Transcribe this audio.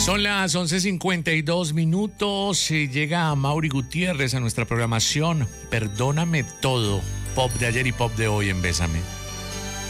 Son las 11:52 y llega Mauri Gutiérrez a nuestra programación Perdóname Todo, pop de ayer y pop de hoy en Bésame.